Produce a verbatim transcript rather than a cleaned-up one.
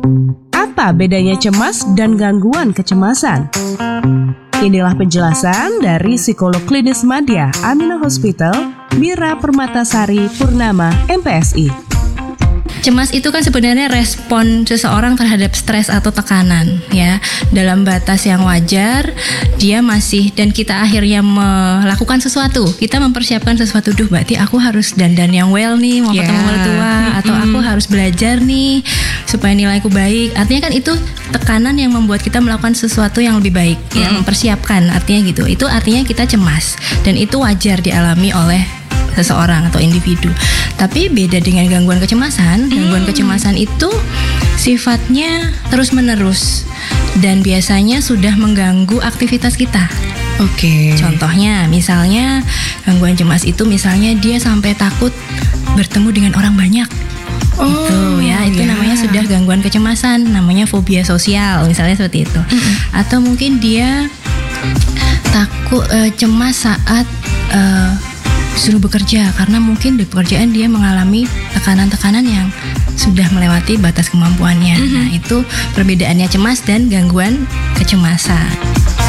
Apa bedanya cemas dan gangguan kecemasan? Inilah penjelasan dari psikolog klinis Madya Aminah Hospital, Mira Permatasari Purnama, M P S I. Cemas itu kan sebenarnya respon seseorang terhadap stres atau tekanan, ya, dalam batas yang wajar. Dia masih, dan kita akhirnya melakukan sesuatu, kita mempersiapkan sesuatu. Duh, berarti aku harus dandan yang well nih, mau Yeah. ketemu mertua, atau aku harus belajar nih supaya nilaiku baik. Artinya kan itu tekanan yang membuat kita melakukan sesuatu yang lebih baik, ya, mempersiapkan. Artinya gitu. Itu artinya kita cemas, dan itu wajar dialami oleh seseorang atau individu. Tapi beda dengan gangguan kecemasan. Gangguan kecemasan itu sifatnya terus-menerus dan biasanya sudah mengganggu aktivitas kita. Oke. Contohnya, misalnya gangguan cemas itu misalnya dia sampai takut bertemu dengan orang banyak. Oh, itu ya, itu ya. namanya sudah gangguan kecemasan, namanya fobia sosial, misalnya seperti itu. Atau mungkin dia takut uh, cemas saat uh, disuruh bekerja, karena mungkin di pekerjaan dia mengalami tekanan-tekanan yang sudah melewati batas kemampuannya. Mm-hmm. Nah, itu perbedaannya cemas dan gangguan kecemasan.